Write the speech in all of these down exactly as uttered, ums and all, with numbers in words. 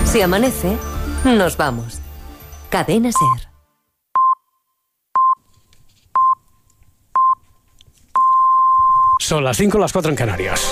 Si amanece, nos vamos. Cadena SER. Son las cinco, las cuatro en Canarias.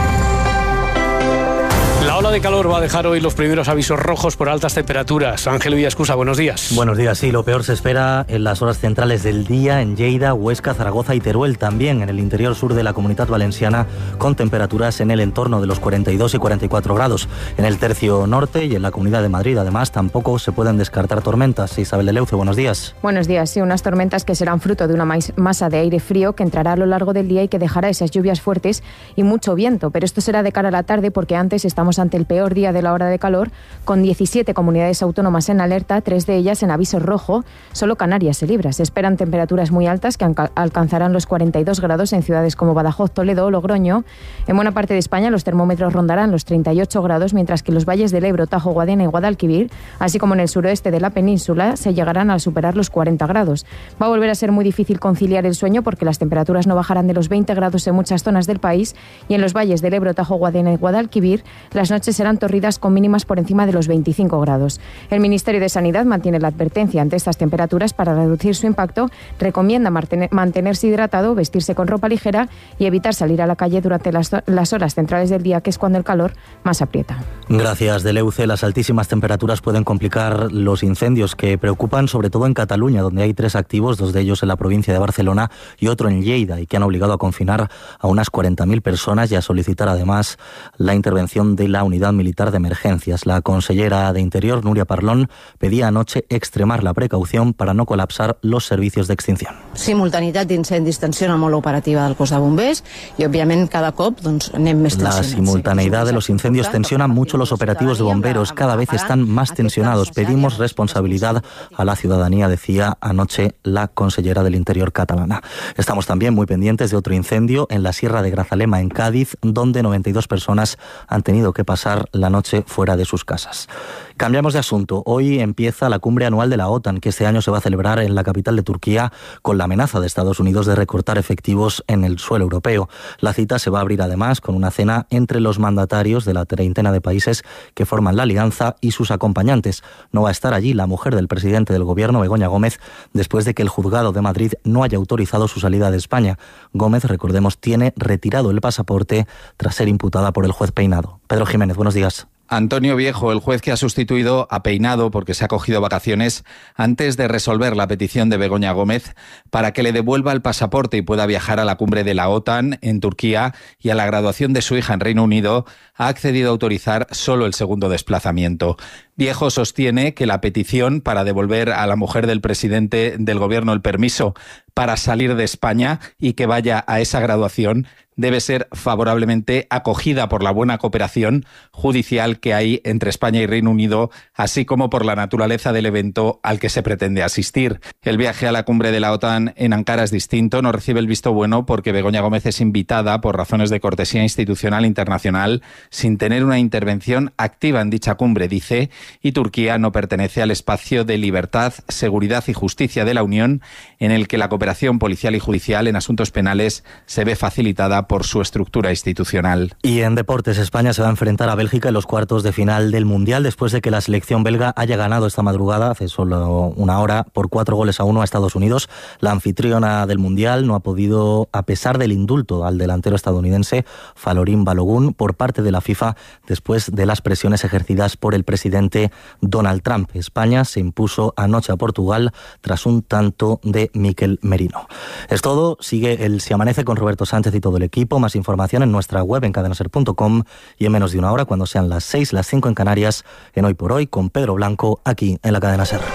La ola de calor va a dejar hoy los primeros avisos rojos por altas temperaturas. Ángel Villascusa, buenos días. Buenos días, sí, lo peor se espera en las horas centrales del día en Lleida, Huesca, Zaragoza y Teruel, también en el interior sur de la Comunidad Valenciana, con temperaturas en el entorno de los cuarenta y dos y cuarenta y cuatro grados. En el tercio norte y en la Comunidad de Madrid, además, tampoco se pueden descartar tormentas. Isabel de Leuce, buenos días. Buenos días, sí, unas tormentas que serán fruto de una masa de aire frío que entrará a lo largo del día y que dejará esas lluvias fuertes y mucho viento, pero esto será de cara a la tarde porque antes estamos ante el peor día de la hora de calor, con diecisiete comunidades autónomas en alerta, tres de ellas en aviso rojo. Solo Canarias se libra. Se esperan temperaturas muy altas que alcanzarán los cuarenta y dos grados en ciudades como Badajoz, Toledo o Logroño. En buena parte de España los termómetros rondarán los treinta y ocho grados, mientras que los valles del Ebro, Tajo, Guadiana y Guadalquivir, así como en el suroeste de la península, se llegarán a superar los cuarenta grados. Va a volver a ser muy difícil conciliar el sueño porque las temperaturas no bajarán de los veinte grados en muchas zonas del país, y en los valles del Ebro, Tajo, Guadiana y Guadalquivir las noches serán torridas con mínimas por encima de los veinticinco grados. El Ministerio de Sanidad mantiene la advertencia ante estas temperaturas. Para reducir su impacto, recomienda mantenerse hidratado, vestirse con ropa ligera y evitar salir a la calle durante las, las horas centrales del día, que es cuando el calor más aprieta. Gracias, Deleuce. Las altísimas temperaturas pueden complicar los incendios que preocupan sobre todo en Cataluña, donde hay tres activos, dos de ellos en la provincia de Barcelona y otro en Lleida, y que han obligado a confinar a unas cuarenta mil personas y a solicitar además la intervención de la unidad militar de emergencias. La consellera de Interior, Núria Parlon, pedía anoche extremar la precaución para no colapsar los servicios de extinción. Simultaneïtat d'incendis tensiona molt l'operativa del cos de bombers y obviamente cada cop doncs, anem més tensionats. La simultaneidad de los incendios tensiona mucho los operativos de bomberos. Cada vez están más tensionados. Pedimos responsabilidad a la ciudadanía, decía anoche la consellera del Interior catalana. Estamos también muy pendientes de otro incendio en la Sierra de Grazalema, en Cádiz, donde noventa y dos personas han tenido que pasar la noche fuera de sus casas. Cambiamos de asunto. Hoy empieza la cumbre anual de la OTAN, que este año se va a celebrar en la capital de Turquía, con la amenaza de Estados Unidos de recortar efectivos en el suelo europeo. La cita se va a abrir además con una cena entre los mandatarios de la treintena de países que forman la alianza y sus acompañantes. No va a estar allí la mujer del presidente del gobierno, Begoña Gómez, después de que el juzgado de Madrid no haya autorizado su salida de España. Gómez, recordemos, tiene retirado el pasaporte tras ser imputada por el juez Peinado. Pedro Jiménez, buenos días. Antonio Viejo, el juez que ha sustituido a Peinado porque se ha cogido vacaciones antes de resolver la petición de Begoña Gómez para que le devuelva el pasaporte y pueda viajar a la cumbre de la OTAN en Turquía y a la graduación de su hija en Reino Unido, ha accedido a autorizar solo el segundo desplazamiento. Viejo sostiene que la petición para devolver a la mujer del presidente del gobierno el permiso para salir de España y que vaya a esa graduación debe ser favorablemente acogida por la buena cooperación judicial que hay entre España y Reino Unido, así como por la naturaleza del evento al que se pretende asistir. El viaje a la cumbre de la OTAN en Ankara es distinto, no recibe el visto bueno porque Begoña Gómez es invitada por razones de cortesía institucional internacional sin tener una intervención activa en dicha cumbre, dice, y Turquía no pertenece al espacio de libertad, seguridad y justicia de la Unión, en el que la cooperación policial y judicial en asuntos penales se ve facilitada por su estructura institucional. Y en deportes, España se va a enfrentar a Bélgica en los cuartos de final del Mundial después de que la selección belga haya ganado esta madrugada, hace solo una hora, por cuatro goles a uno a Estados Unidos. La anfitriona del Mundial no ha podido, a pesar del indulto al delantero estadounidense Falorín Balogun por parte de la FIFA después de las presiones ejercidas por el presidente Donald Trump. España se impuso anoche a Portugal tras un tanto de Mikel Merino. Es todo. Sigue el Si Amanece con Roberto Sánchez y todo el equipo. Más información en nuestra web en cadena ser punto com y en menos de una hora, cuando sean las seis, las cinco en Canarias, en Hoy por Hoy, con Pedro Blanco, aquí en la Cadena SER.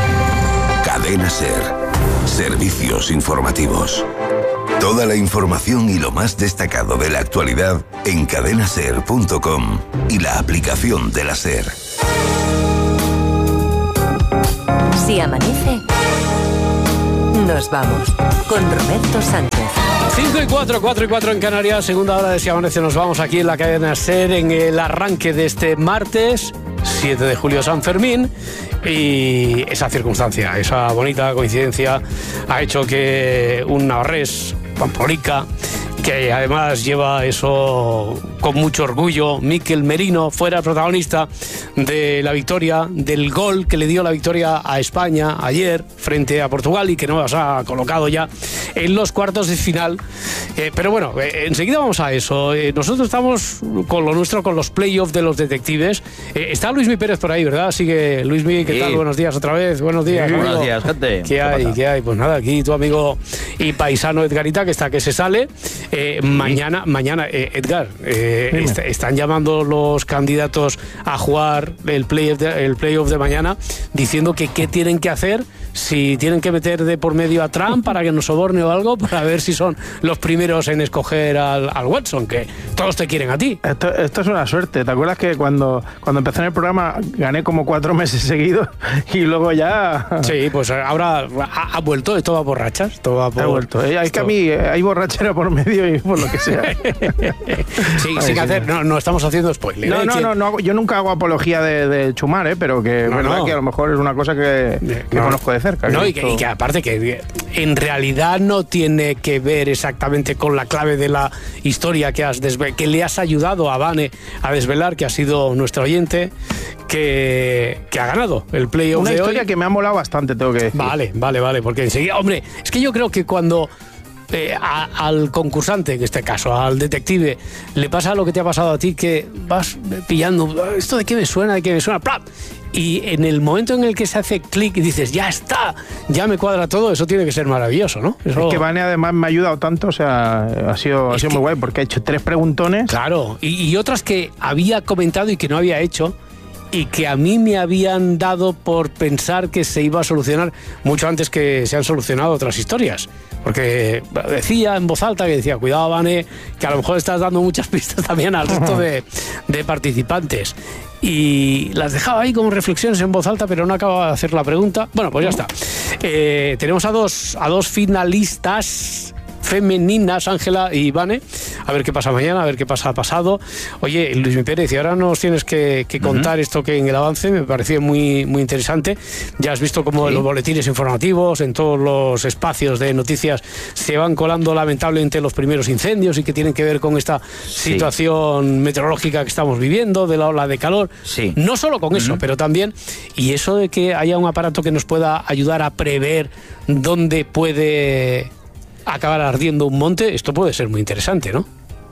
Cadena SER. Servicios informativos. Toda la información y lo más destacado de la actualidad en cadena ser punto com y la aplicación de la SER. Si amanece, nos vamos con Roberto Sánchez. cinco y cuatro, cuatro y cuatro en Canarias, segunda hora de Si Amanece. Nos vamos aquí en la cadena SER en el arranque de este martes siete de julio, San Fermín, y esa circunstancia, esa bonita coincidencia ha hecho que un navarrés, Pamplorica, que además lleva eso con mucho orgullo. Mikel Merino fuera protagonista de la victoria, del gol que le dio la victoria a España ayer frente a Portugal y que nos ha colocado ya en los cuartos de final. Eh, pero bueno, eh, enseguida vamos a eso. Eh, nosotros estamos con lo nuestro, con los playoffs de los detectives. Eh, está Luismi Pérez por ahí, ¿verdad? Sigue Luismi, ¿qué sí. tal? Buenos días otra vez. Buenos días. Sí, buenos días, gente. ¿Qué, ¿Qué hay? Pasa? ¿Qué hay? Pues nada, aquí tu amigo y paisano Edgarita, que está que se sale. Eh, sí. Mañana, mañana eh, Edgar, eh, est están llamando los candidatos a jugar el playoff de, el playoff de mañana, diciendo que qué tienen que hacer, si tienen que meter de por medio a Trump para que nos soborne o algo, para ver si son los primeros en escoger al, al Watson, que todos te quieren a ti. Esto, esto es una suerte. ¿Te acuerdas que cuando, cuando empecé en el programa gané como cuatro meses seguidos y luego ya... Sí, pues ahora ha, ha vuelto, esto va por rachas. Esto va por... Ha vuelto. Es esto... que a mí hay borrachera por medio y por lo que sea. Sí, Ay, sin sí, hacer, no, no estamos haciendo spoiler. No, ¿eh? no, ¿Quién? no, no, yo nunca hago apología de, de chumar, ¿eh? Pero que es no, verdad no. que a lo mejor es una cosa que, que no. conozco de cerca. No, y que, y que aparte que en realidad no tiene que ver exactamente con la clave de la historia que, has que le has ayudado a Vane a desvelar, que ha sido nuestro oyente, que, que ha ganado el playoff de hoy. Una historia que me ha molado bastante, tengo que decir. Vale, vale, vale, porque enseguida, hombre, es que yo creo que cuando... Eh, a, al concursante, en este caso, al detective, le pasa lo que te ha pasado a ti, que vas pillando, ¿esto de qué me suena? ¿De qué me suena? ¡Plap! Y en el momento en el que se hace clic y dices, ya está, ya me cuadra todo, eso tiene que ser maravilloso, ¿no? Eso... Es que Vane además me ha ayudado tanto, o sea, ha sido, ha sido que... muy guay, porque ha hecho tres preguntones. Claro, y, y otras que había comentado y que no había hecho, y que a mí me habían dado por pensar que se iba a solucionar mucho antes que se han solucionado otras historias. Porque decía en voz alta, que decía, cuidado, Vane, que a lo mejor estás dando muchas pistas también al resto de, de participantes. Y las dejaba ahí como reflexiones en voz alta, pero no acababa de hacer la pregunta. Bueno, pues ya está. Eh, tenemos a dos, a dos finalistas femeninas, Ángela y Vane. A ver qué pasa mañana, a ver qué pasa pasado. Oye, Luis Pérez, y ahora nos tienes que, que contar uh-huh. esto que en el avance me pareció muy, muy interesante. Ya has visto cómo sí. los boletines informativos, en todos los espacios de noticias, se van colando lamentablemente los primeros incendios y que tienen que ver con esta sí. situación meteorológica que estamos viviendo, de la ola de calor. Sí. No solo con uh-huh. eso, pero también, y eso de que haya un aparato que nos pueda ayudar a prever dónde puede acabar ardiendo un monte, esto puede ser muy interesante, ¿no?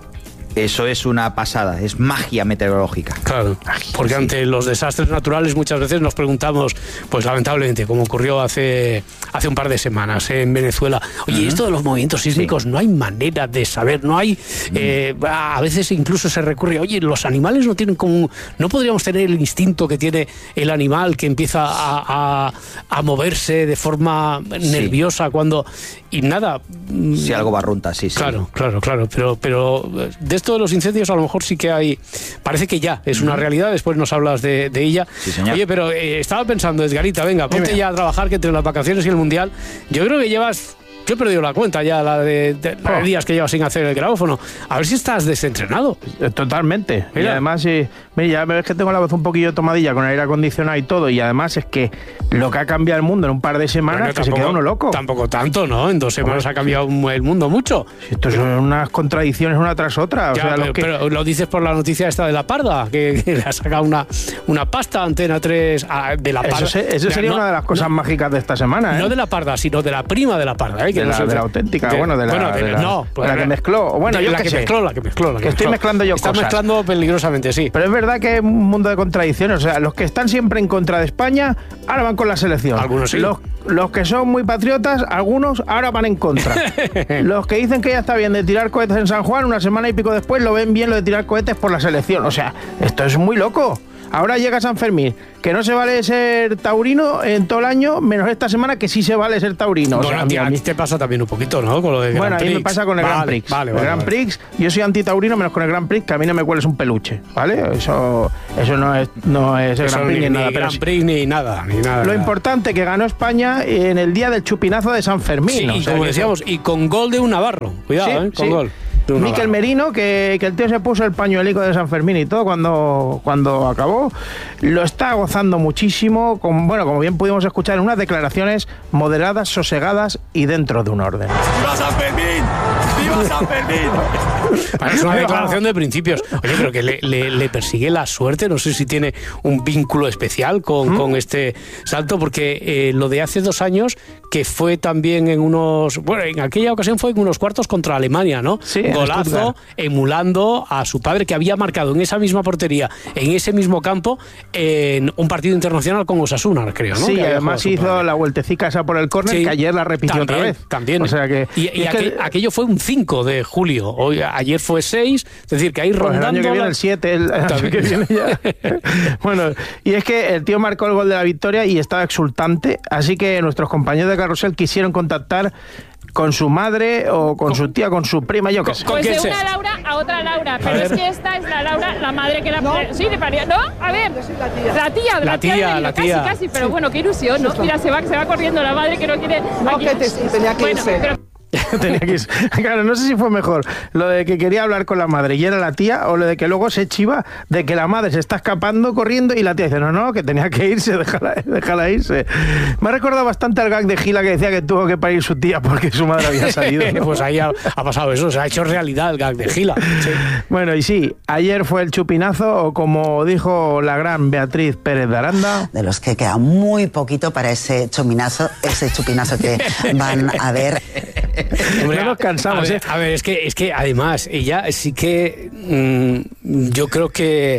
Eso es una pasada, es magia meteorológica. Claro, porque sí. ante los desastres naturales muchas veces nos preguntamos, pues lamentablemente, como ocurrió hace, hace un par de semanas en Venezuela, oye, uh-huh. esto de los movimientos sísmicos, sí. no hay manera de saber, no hay, uh-huh. eh, a veces incluso se recurre, oye, los animales no tienen como, no podríamos tener el instinto que tiene el animal que empieza a, a, a moverse de forma sí. nerviosa cuando, y nada. Si algo barrunta, sí, sí. Claro, claro, claro, pero, pero de esto de los incendios a lo mejor sí que hay, parece que ya es una uh-huh. realidad, después nos hablas de, de ella. Sí, señor. Oye, pero eh, estaba pensando, Edgarita, venga, ponte Dime. ya a trabajar, que entre las vacaciones y el Mundial, yo creo que llevas... Yo he perdido la cuenta ya, la de, de, la de días que llevas sin hacer el grabófono. A ver si estás desentrenado. Totalmente. Mira. Y además, sí, mira, ya ves que tengo la voz un poquillo tomadilla con el aire acondicionado y todo. Y además es que lo que ha cambiado el mundo en un par de semanas, bueno, que tampoco, se queda uno loco. Tampoco tanto, ¿no? En dos semanas ha cambiado el mundo mucho. Esto son unas contradicciones una tras otra. O ya, sea, pero, que... pero lo dices por la noticia esta de La Parda, que, que le ha sacado una, una pasta Antena tres a, de La Parda. Eso, se, eso sería no, una de las cosas no, mágicas de esta semana, ¿eh? No de La Parda, sino de la prima de La Parda, ¿eh? Que de, no la, se, de la auténtica. De, bueno, de la, bueno, de, de la, no, de la que mezcló. Bueno, yo la que, que sé. mezcló, la que mezcló, la que, que mezcló. Estoy mezclando yo Estás cosas. mezclando peligrosamente, sí. Pero es verdad que es un mundo de contradicciones. O sea, los que están siempre en contra de España, ahora van con la selección. Algunos sí. Los, los que son muy patriotas, algunos ahora van en contra. Los que dicen que ya está bien de tirar cohetes en San Juan, una semana y pico después lo ven bien lo de tirar cohetes por la selección. O sea, esto es muy loco. Ahora llega San Fermín, que no se vale ser taurino en todo el año, menos esta semana que sí se vale ser taurino. Bueno, o sea, a mí te pasa también un poquito, ¿no? Con lo de bueno, Grand Prix. a mí me pasa con el vale, Grand Prix. Vale, el vale, Grand vale. Prix, yo soy antitaurino menos con el Grand Prix, que a mí no me cueles un peluche, ¿vale? Eso, eso no es, no es el eso Grand Prix ni, ni nada. Ni Grand Prix ni nada, ni nada. Lo nada. importante que ganó España en el día del chupinazo de San Fermín. Sí, ¿no? y o sea, como decíamos, y con gol de un navarro. Cuidado, sí, ¿eh? Con sí. gol. Mikel Merino, que, que el tío se puso el pañuelico de San Fermín y todo cuando, cuando acabó, lo está gozando muchísimo, con, bueno, como bien pudimos escuchar en unas declaraciones moderadas, sosegadas y dentro de un orden. ¡Viva San Fermín! ¡Viva San Fermín. Bueno, es una declaración de principios. Oye, pero que le, le, le persigue la suerte. No sé si tiene un vínculo especial con, ¿Mm? con este salto, porque eh, lo de hace dos años, que fue también en unos... Bueno, en aquella ocasión fue en unos cuartos contra Alemania, ¿no? Sí, golazo, emulando a su padre, que había marcado en esa misma portería, en ese mismo campo, en un partido internacional con Osasuna, creo, ¿no? Sí, que además hizo la vueltecica esa por el córner, sí, que ayer la repitió también, otra vez. También. O sea que, y y, y aquel, que, aquello fue un cinco de julio. Hoy, ayer fue seis, es decir, que ahí pues rondando... El año que viene el siete, el año que viene ya. Bueno, y es que el tío marcó el gol de la victoria y estaba exultante, así que nuestros compañeros de Carrusel quisieron contactar con su madre o con, con su tía, con su prima, yo qué sé. Pues de una Laura a otra Laura, pero es que esta es la Laura, la madre que la... ¿No? Sí, de paría, ¿no? A ver, la tía, la tía, la tía, tía, la tía. Casi, casi, pero bueno, qué ilusión, ¿no? Mira, se va, se va corriendo la madre que no quiere... No, que te, tenía que bueno, irse. Pero... Tenía que irse. Claro, no sé si fue mejor lo de que quería hablar con la madre y era la tía, o lo de que luego se chiva de que la madre se está escapando corriendo y la tía dice, no, no, que tenía que irse, déjala, déjala irse. Me ha recordado bastante al gag de Gila que decía que tuvo que parir su tía porque su madre había salido, ¿no? Pues ahí ha, ha pasado eso, se ha hecho realidad el gag de Gila. Sí. Bueno, y sí, ayer fue el chupinazo, o como dijo la gran Beatriz Pérez de Aranda, de los que queda muy poquito para ese chupinazo, ese chupinazo que van a ver. Hombre, no nos cansamos, a ver, ¿eh? A ver, es que, es que además ella sí que mmm, yo creo que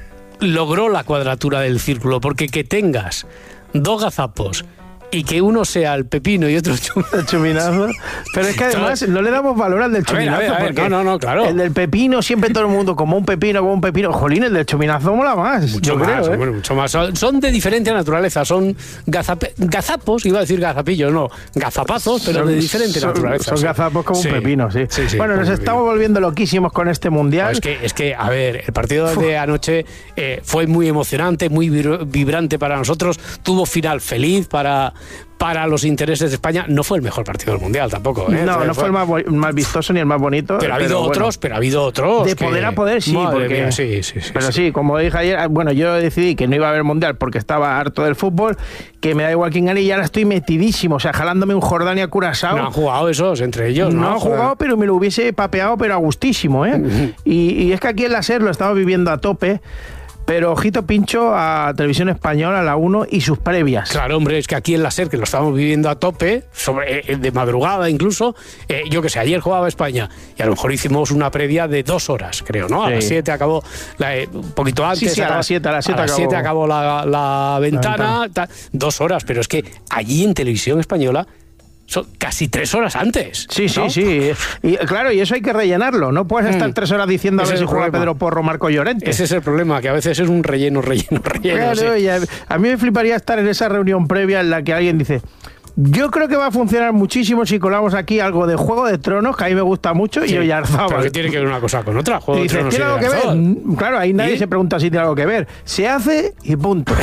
logró la cuadratura del círculo, porque que tengas dos gazapos y que uno sea el pepino y otro el chuminazo. Pero es que además no le damos valor al del chuminazo. A ver, a ver, a ver, porque no, no, no, claro. El del pepino, siempre todo el mundo como un pepino, como un pepino. Jolín, el del chuminazo mola más. Mucho yo más, creo, ¿eh? bueno, mucho más. Son, son de diferente naturaleza, son gazape, gazapos, iba a decir gazapillos, no, gazapazos, pero son, de diferente son, naturaleza. Son sí. gazapos como sí. un pepino, sí. sí, sí bueno, nos estamos pepino. volviendo loquísimos con este mundial. No, es, que, es que, a ver, el partido Uf. de anoche eh, fue muy emocionante, muy vibrante para nosotros, tuvo final feliz para... para los intereses de España. No fue el mejor partido del Mundial tampoco, ¿eh? No, fue, no fue el más, más vistoso ni el más bonito. Pero ha habido pero otros, bueno, pero ha habido otros. De que... poder a poder, sí. Madre porque... mía, sí, sí, sí. Pero sí. sí, como dije ayer, bueno, yo decidí que no iba a haber Mundial porque estaba harto del fútbol, que me da igual quién gane y ahora estoy metidísimo, o sea, jalándome un Jordania-Curazao. No han jugado esos entre ellos, ¿no? No han jugado, pero me lo hubiese papeado, pero a gustísimo, ¿eh? Uh-huh. y, y es que aquí en la SER lo estamos viviendo a tope. Pero ojito pincho a Televisión Española, a la uno y sus previas. Claro, hombre, es que aquí en la SER, que lo estamos viviendo a tope, sobre, eh, de madrugada incluso, eh, yo que sé, ayer jugaba España y a lo mejor hicimos una previa de dos horas, creo, ¿no? A sí. las siete acabó, la, eh, un poquito antes. Sí, sí, a acabó, las siete, a las siete a las acabó, siete acabó la, la ventana, la ventana. Ta, dos horas, pero es que allí en Televisión Española son casi tres horas antes. Sí, ¿no? sí, sí. Y claro, y eso hay que rellenarlo. No puedes estar mm. tres horas diciendo a ver si juega Pedro Porro, Marco Llorente. Ese es el problema, que a veces es un relleno, relleno, relleno. Claro, sí. a, a mí me fliparía estar en esa reunión previa en la que alguien dice... Yo creo que va a funcionar muchísimo si colamos aquí algo de Juego de Tronos, que a mí me gusta mucho, sí, y Oyarzábal. Pero que tiene que ver una cosa con otra. Juego y dice, de Tronos ¿tiene algo que ver? Claro, ahí nadie ¿Y? se pregunta si tiene algo que ver. Se hace y punto.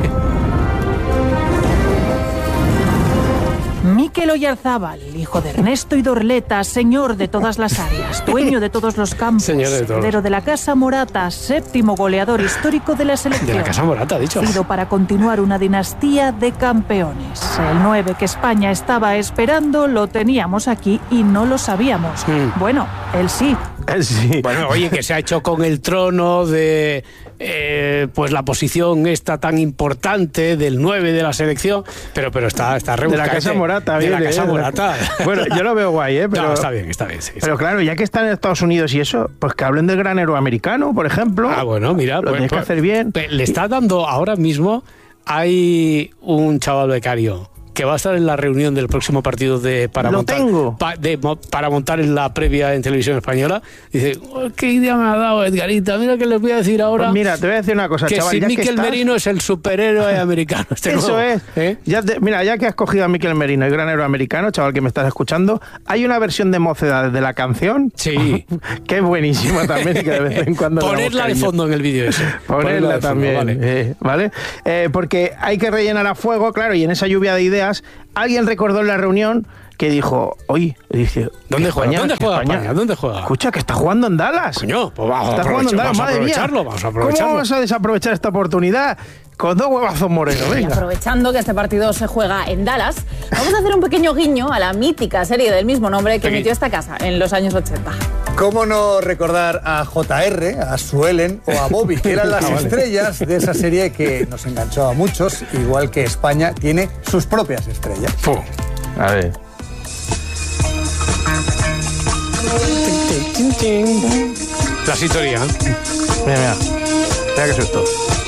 Mikel Oyarzábal, hijo de Ernesto y Dorleta, señor de todas las áreas, dueño de todos los campos, heredero de la Casa Morata, séptimo goleador histórico de la selección. De la Casa Morata, dicho. Nacido para continuar una dinastía de campeones. El nueve que España estaba esperando lo teníamos aquí y no lo sabíamos. Mm. Bueno, él sí. Él sí. Bueno, oye, que se ha hecho con el trono de... Eh, pues la posición esta tan importante del nueve de la selección, pero pero está está rebuscada. De la Casa Morata, de bien, la Casa eh, Morata. Bueno, yo lo veo guay, ¿eh? Pero, no, está bien, está bien. Sí, pero sí. claro, ya que están en Estados Unidos y eso, pues que hablen del gran héroe americano, por ejemplo. Ah, bueno, mira. Lo pues, tienes pues, que hacer bien. Le está dando ahora mismo, hay un chaval becario que va a estar en la reunión del próximo partido de para Lo montar tengo. Pa, de, para montar en la previa en Televisión Española. Dice, oh, qué idea me ha dado Edgarita, mira que les voy a decir ahora. Pues mira, te voy a decir una cosa, que chaval, si ya Mikel que estás... Merino es el superhéroe americano. Este Eso nuevo, es. ¿eh? Ya te, mira, ya que has cogido a Mikel Merino, el gran héroe americano, chaval que me estás escuchando, hay una versión de Mocedades de la canción. Sí. Que es buenísima también, que de vez en cuando ponerla de fondo en el vídeo ese. Ponerla, Ponerla también, fondo, vale. Eh, ¿vale? Eh, porque hay que rellenar a fuego, claro, y en esa lluvia de ideas alguien recordó en la reunión que dijo, oye, dice, ¿dónde juega? España, ¿Dónde juega España? España? ¿Dónde juega? Escucha, que está jugando en Dallas. Coño, pues vamos, está jugando en Dallas, vamos a madre mía. aprovecharlo, vamos a aprovecharlo. ¿Cómo vas a desaprovechar esta oportunidad? Con dos huevazos morenos, venga. Y aprovechando que este partido se juega en Dallas, vamos a hacer un pequeño guiño a la mítica serie del mismo nombre que emitió esta casa en los años ochenta. ¿Cómo no recordar a J R, a Suelen o a Bobby, que eran las estrellas de esa serie que nos enganchó a muchos, igual que España tiene sus propias estrellas? Puh. A ver. La sintonía. Mira, mira. Mira qué susto.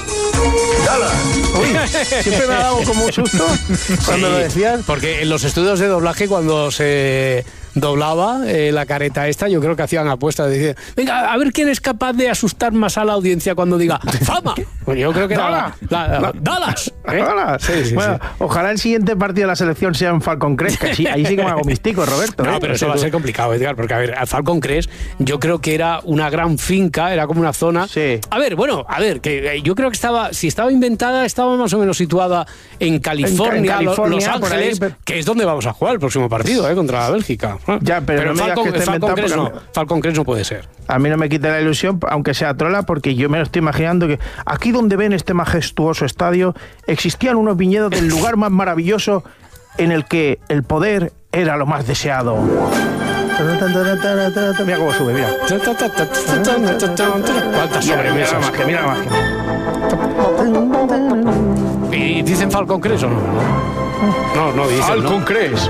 Uy, siempre me ha dado como un susto cuando sí, lo decías. Porque en los estudios de doblaje, cuando se doblaba eh, la careta esta, yo creo que hacían apuestas. Decían, venga, a ver quién es capaz de asustar más a la audiencia cuando diga ¡Fama! Pues yo creo que era la, la, la, ¡Dallas! ¿eh? Dallas. Sí, sí, bueno, sí. Ojalá el siguiente partido de la selección sea en Falcon Crest, que sí, ahí sí que me hago místico, Roberto. No, ¿eh? pero eso va a ser complicado, Edgar, porque a ver, al Falcon Crest yo creo que era una gran finca, era como una zona. Sí. A ver, bueno, a ver, que yo creo que estaba, si estaba inventada, estaba más o menos situada en California, en California Los Ángeles, ahí, pero... que es donde vamos a jugar el próximo partido, ¿eh? Contra Bélgica. Ya, pero, pero no Falcon, me digas que Falcon, Crest no, Falcon Crest no puede ser. A mí no me quita la ilusión, aunque sea trola, porque yo me lo estoy imaginando que aquí donde ven este majestuoso estadio existían unos viñedos del lugar más maravilloso en el que el poder era lo más deseado. Mira cómo sube, mira. ¿Cuántas sobremesas? Mira la magia, mira la magia. ¿Y dicen Falcon Crest o no? No, no dicen. Falcon ¿no? Crest.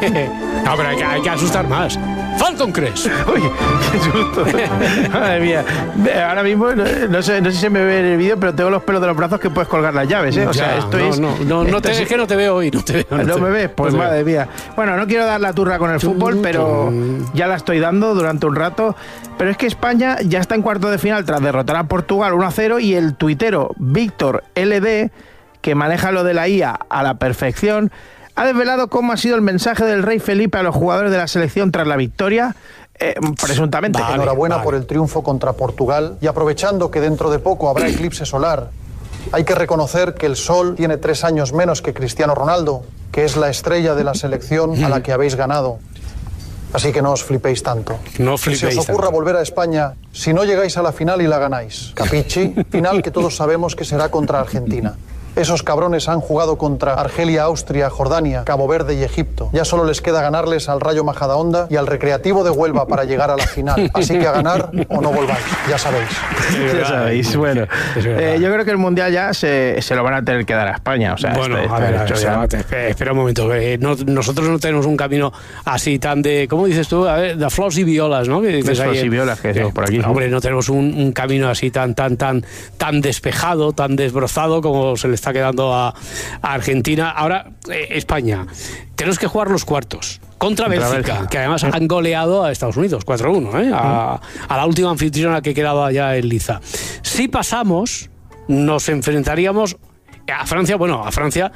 No, pero hay que, hay que asustar más. Falcon Crest. Uy, qué susto. Madre mía. Ahora mismo, no, no, sé, no sé si se me ve en el vídeo, pero tengo los pelos de los brazos que puedes colgar las llaves, ¿eh? O ya, sea, esto no, es... No, no, no, te, es que no te veo hoy, no te veo. No, no te, me ves, pues no madre mía. Bueno, no quiero dar la turra con el fútbol, pero ya la estoy dando durante un rato. Pero es que España ya está en cuarto de final tras derrotar a Portugal uno a cero y el tuitero Víctor L D, que maneja lo de la I A a la perfección, ha desvelado cómo ha sido el mensaje del rey Felipe a los jugadores de la selección tras la victoria, eh, presuntamente. Vale, Enhorabuena vale. por el triunfo contra Portugal y aprovechando que dentro de poco habrá eclipse solar, hay que reconocer que el sol tiene tres años menos que Cristiano Ronaldo, que es la estrella de la selección a la que habéis ganado. Así que no os flipéis tanto. No flipéis. Si os ocurra tanto. volver a España, si no llegáis a la final y la ganáis, capichi, final que todos sabemos que será contra Argentina. Esos cabrones han jugado contra Argelia, Austria, Jordania, Cabo Verde y Egipto. Ya solo les queda ganarles al Rayo Majadahonda y al Recreativo de Huelva para llegar a la final. Así que a ganar o no volváis, ya sabéis. Ya sabéis, bueno. Eh, yo creo que el Mundial ya se, se lo van a tener que dar a España. O sea, bueno, este, a ver, a ver, ya... espera, espera un momento. Eh, no, nosotros no tenemos un camino así tan de, ¿cómo dices tú? A ver, de flors y violas, ¿no? Que dices de flors y violas que decimos por aquí. Hombre, no tenemos un, un camino así tan, tan, tan, tan despejado, tan desbrozado como se le está quedando a a Argentina. Ahora, eh, España. Tenemos que jugar los cuartos contra, contra Bélgica, Bélgica, que además han goleado a Estados Unidos cuatro uno, ¿eh? a, a la última anfitriona que quedaba ya en liza. Si pasamos, nos enfrentaríamos a Francia, bueno, a Francia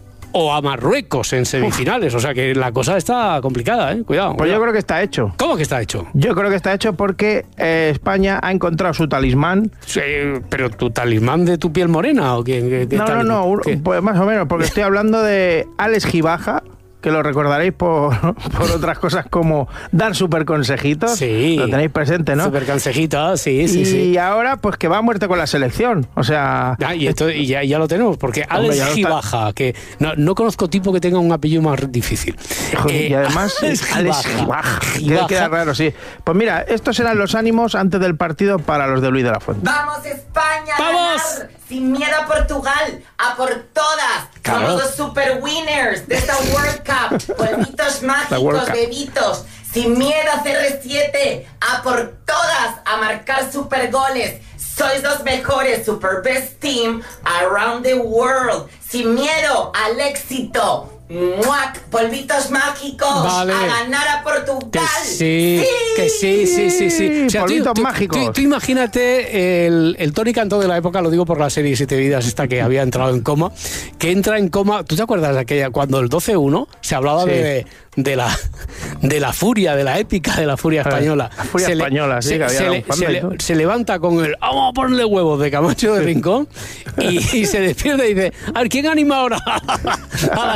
o a Marruecos en semifinales. Uf. O sea que la cosa está complicada, ¿eh? Cuidado. Pues cuidado. yo creo que está hecho. ¿Cómo que está hecho? Yo creo que está hecho porque eh, España ha encontrado su talismán. Sí, pero tu talismán de tu piel morena o qué? qué, qué no, no, no, ¿Qué? Pues más o menos, porque estoy hablando de Alex Gibaja, que lo recordaréis por, por otras cosas como dar super consejitos. Sí. Lo tenéis presente, ¿no? Super consejitos, sí, sí, y sí. Y ahora, pues que va a muerte con la selección. O sea... Ah, y, esto, y ya, ya lo tenemos, porque Alex Hombre, Gibaja, que no, no conozco tipo que tenga un apellido más difícil. Eh, y además, Alex, Alex Gibaja. Gibaja. Queda raro, sí. Pues mira, estos eran los ánimos antes del partido para los de Luis de la Fuente. ¡Vamos, España! ¡Vamos! A ganar. Sin miedo a Portugal, a por todas. Claro. Somos los super winners de esta World Cup. Polvitos mágicos, bebitos. Sin miedo a C R siete, a por todas, a marcar super goles. Sois los mejores, super best team around the world. Sin miedo al éxito. ¡Muac! Polvitos mágicos, vale. A ganar a Portugal. Que sí, sí, que sí, sí, sí, sí. O sea, polvitos tú, mágicos. Tú, tú imagínate el, el Tony Cantó de la época, lo digo por la serie Siete Vidas, esta que había entrado en coma, que entra en coma. ¿Tú te acuerdas de aquella cuando el doce uno se hablaba sí. de, de la de la furia, de la épica de la furia española? La furia se española, le, sí, se, que se, había le, se, le, se levanta con el vamos a ponerle huevos de Camacho de Rincón y, y se despierta y dice, a ver, ¿quién anima ahora a la selección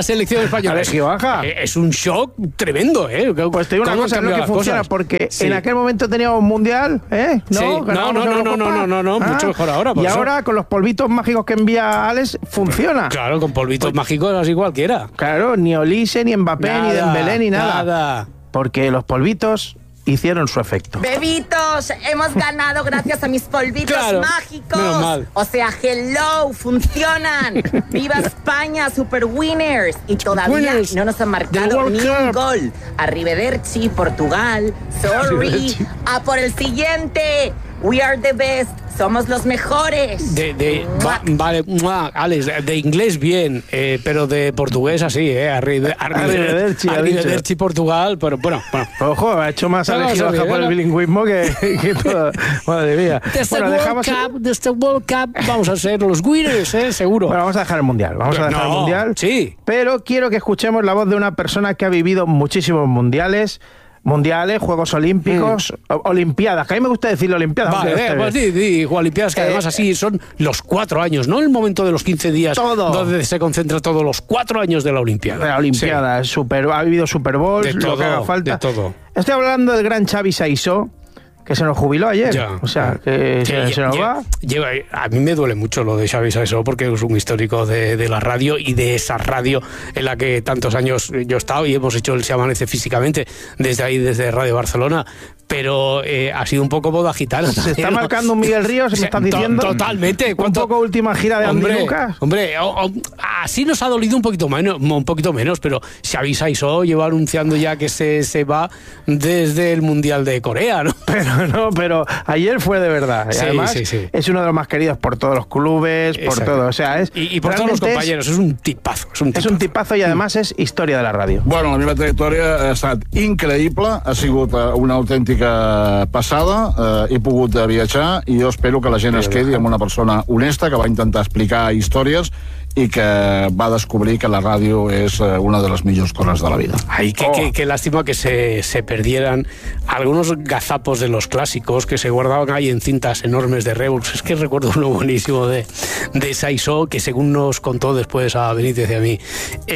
español. Es que baja. Es un shock tremendo, ¿eh? Pues te digo una cosa, es lo que funciona, cosas? porque sí. en aquel momento teníamos un mundial, ¿eh? ¿No? Sí. No, no, no, no, no, no, no, no, ah. mucho mejor ahora. Y eso. ahora, con los polvitos mágicos que envía Alex, funciona. Claro, con polvitos pues, mágicos así cualquiera. Claro, ni Olise, ni Mbappé, nada, ni Dembélé, ni nada. Nada. Porque los polvitos hicieron su efecto. Bebitos, hemos ganado gracias a mis polvitos claro, mágicos. O sea, hello, funcionan. Viva España, super winners. Y todavía winners. no nos han marcado ni un gol. Arrivederci, Portugal. Sorry. A por el siguiente. We are the best. Somos los mejores. De, de, va, vale, Alex, de inglés bien, eh, pero de portugués así, ¿eh? Arrive, arrivederci, arrivederci Portugal, pero bueno. bueno. Ojo, ha hecho más alegibaja por el bilingüismo que, que todo. Madre mía. Desde bueno, World dejamos... Cup, desde World Cup vamos a ser los winners, ¿eh? Seguro. Bueno, vamos a dejar el Mundial. Vamos a dejar no, el Mundial. Sí. Pero quiero que escuchemos la voz de una persona que ha vivido muchísimos mundiales. Mundiales, Juegos Olímpicos, mm. Olimpiadas, que a mí me gusta decirle Olimpiadas. Vale, eh, pues sí, sí, Olimpiadas, que eh, además así son los cuatro años, no el momento de los quince días todo. donde se concentra todos los cuatro años de la Olimpiada. La Olimpiada, sí. super, ha habido Super Bowls, de todo, lo que haga falta. De todo. Estoy hablando del gran Xavi Saissó, que se nos jubiló ayer. Ya. O sea, que ya, se, se nos ya, va. Lleva, a mí me duele mucho lo de Xavi Saissó porque es un histórico de, de la radio y de esa radio en la que tantos años yo he estado y hemos hecho el Se Amanece físicamente desde ahí, desde Radio Barcelona. Pero eh, ha sido un poco boda gitana. Se está ¿no? marcando un Miguel Ríos, me estás diciendo. Totalmente. Un poco última gira de hombre, Andy Lucas. Hombre, o, o, así nos ha dolido un poquito menos, un poquito menos, pero Xavi Saissó lleva anunciando ya que se, se va desde el Mundial de Corea, ¿no? Pero no, pero ayer fue de verdad. Y sí, además sí, sí. es uno de los más queridos por todos los clubes, por Exacto. todo. O sea, es y, y por todos los compañeros, es, es un tipazo. Es un tipazo, es un tipazo y además mm. es historia de la radio. Bueno, la meva trajectòria ha estat increïble, ha sigut una autèntica passada, eh, he pogut viatjar i jo espero que la gent es quedi amb una persona honesta que va intentar explicar històries y que va a descubrir que la radio es una de las mejores cosas de la vida. Ay, qué, oh. qué, qué lástima que se, se perdieran algunos gazapos de los clásicos que se guardaban ahí en cintas enormes de Reus. Es que recuerdo uno buenísimo de, de Saissó, que según nos contó después a Benítez y a mí,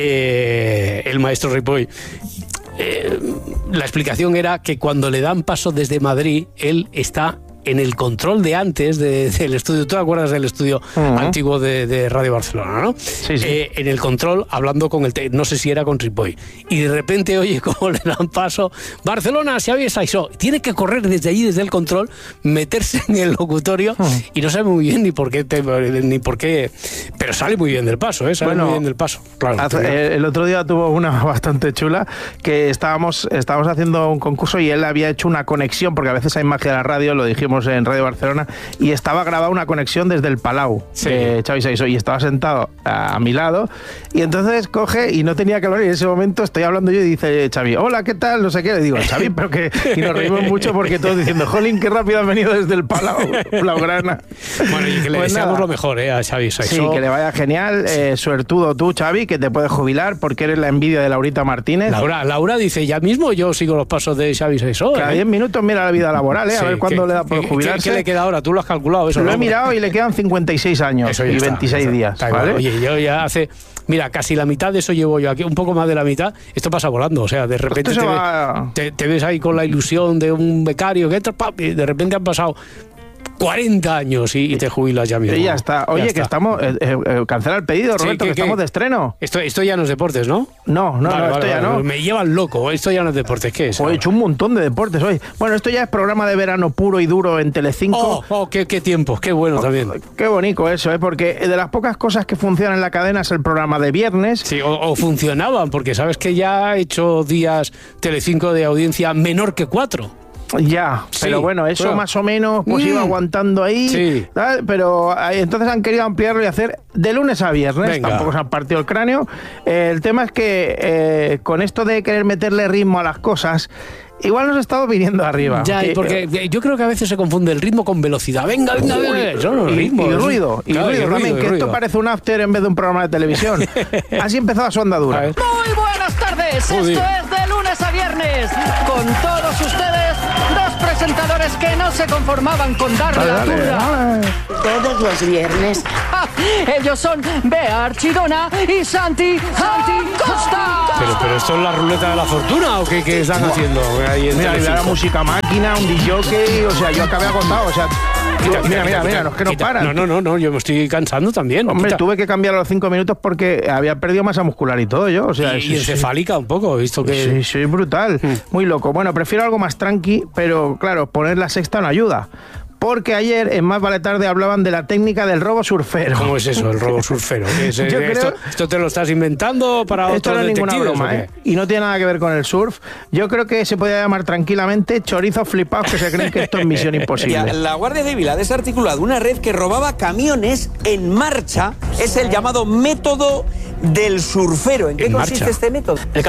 eh, el maestro Ripoll, eh, la explicación era que cuando le dan paso desde Madrid, él está en el control de antes de, del estudio. ¿Tú te acuerdas del estudio uh-huh. antiguo de, de Radio Barcelona, no? Sí, sí. Eh, en el control, hablando con el... Te- no sé si era con Ripoll. Y de repente, oye, cómo le dan paso. Barcelona, Xavi Saissó. Tiene que correr desde allí, desde el control, meterse en el locutorio uh-huh. y no sabe muy bien ni por qué, te, ni por qué... Pero sale muy bien del paso, ¿eh? Sale bueno, muy bien del paso. Claro. Hace, el otro día tuvo una bastante chula, que estábamos, estábamos haciendo un concurso y él había hecho una conexión, porque a veces hay magia de la radio, lo dijimos en Radio Barcelona, y estaba grabada una conexión desde el Palau sí. de Xavi Saissó, y estaba sentado a, a mi lado, y entonces coge y no tenía que hablar, y en ese momento estoy hablando yo y dice Xavi, hola, ¿qué tal? No sé qué, le digo, Xavi, pero que... Y nos reímos mucho porque todos diciendo, jolín, qué rápido han venido desde el Palau, Blaugrana. Bueno, y que le pues deseamos nada. Lo mejor, ¿eh? A Xavi Saissó. Sí, que le vaya genial, sí. eh, suertudo tú, Xavi, que te puedes jubilar porque eres la envidia de Laurita Martínez. Laura, Laura dice, ya mismo yo sigo los pasos de Xavi Saissó. Cada diez ¿eh? minutos mira la vida laboral, ¿eh? A sí, ver cuándo le da por jubilarse. ¿Qué le queda ahora? ¿Tú lo has calculado eso? Lo ¿no? he mirado y le quedan cincuenta y seis años y está, veintiséis está, días. Está ¿vale? Oye, yo ya hace... Mira, casi la mitad de eso llevo yo aquí, un poco más de la mitad. Esto pasa volando, o sea, de repente te, va... ve, te, te ves ahí con la ilusión de un becario que entra, pap, y de repente han pasado cuarenta años y, y te jubilas ya mismo. Y ya está. Oye, ya que está. estamos... Eh, eh, cancela el pedido, Roberto, sí, que, que estamos que, de estreno. Esto, esto ya no es deportes, ¿no? No, no, vale, no, esto vale, ya vale. no. Me llevan loco, esto ya no es deportes. ¿Qué es? He hecho un montón de deportes hoy. Bueno, esto ya es programa de verano puro y duro en Telecinco. Oh, oh qué, qué tiempo, qué bueno oh, también. Qué bonito eso, ¿eh? Porque de las pocas cosas que funcionan en la cadena es el programa de viernes. Sí, o, o funcionaban, porque sabes que ya ha hecho días Telecinco de audiencia menor que cuatro. Ya, sí, pero bueno, eso bueno. más o menos pues mm. iba aguantando ahí, sí. ¿sabes? Pero eh, entonces han querido ampliarlo y hacer de lunes a viernes. Venga. Tampoco se han partido el cráneo. Eh, el tema es que eh, con esto de querer meterle ritmo a las cosas, igual nos estamos viniendo arriba. Ya, que, porque eh, yo creo que a veces se confunde el ritmo con velocidad. Venga, venga, uy, venga. Son los y, ritmos. Y ruido, y claro, ruido, y ruido también, y que ruido. Esto parece un after en vez de un programa de televisión. Así empezaba su andadura. Muy buenas tardes, Joder. Esto es de lunes a viernes. Con todos ustedes, dos presentadores que no se conformaban con darle dale, la turra. Todos los viernes. A Ellos son Bea Archidona y Santi, Santi Costa. Pero, pero esto es la ruleta de la fortuna, ¿o qué, qué están Buah. haciendo? Ahí en mira, mira la música máquina, un disjockey, o sea, yo acabé agotado, o sea... Quita, mira, quita, mira, quita, mira, no es que no quita. paran. No, no, no, no, yo me estoy cansando también. Hombre, quita. tuve que cambiar a los cinco minutos porque había perdido masa muscular y todo yo. O sea, y, sí, y encefálica sí. un poco, he visto que... Sí, sí, brutal, mm. muy loco. Bueno, prefiero algo más tranqui, pero claro, poner la sexta no ayuda. Porque ayer en Más Vale Tarde hablaban de la técnica del robo surfero. ¿Cómo es eso, el robo surfero? ¿Es, Yo creo, esto, ¿Esto te lo estás inventando para esto otros no es ninguna broma, ¿eh? Y no tiene nada que ver con el surf. Yo creo que se podría llamar tranquilamente chorizos flipados que se creen que esto es misión imposible. La Guardia Civil ha desarticulado una red que robaba camiones en marcha. Es el llamado método del surfero. ¿En qué ¿En consiste marcha? este método?